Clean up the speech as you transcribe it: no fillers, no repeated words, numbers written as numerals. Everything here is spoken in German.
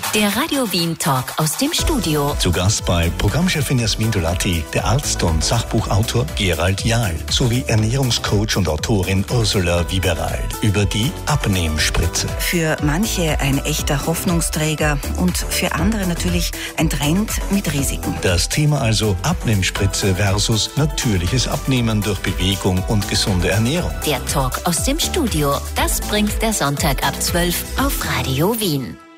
Der Radio Wien Talk aus dem Studio. Zu Gast bei Programmchefin Jasmin Dolatti, der Arzt und Sachbuchautor Gerald Jahl sowie Ernährungscoach und Autorin Ursula Wieberald über die Abnehmspritze. Für manche ein echter Hoffnungsträger und für andere natürlich ein Trend mit Risiken. Das Thema also Abnehmspritze versus natürliches Abnehmen durch Bewegung und gesunde Ernährung. Der Talk aus dem Studio. Das bringt der Sonntag ab 12 auf Radio Wien.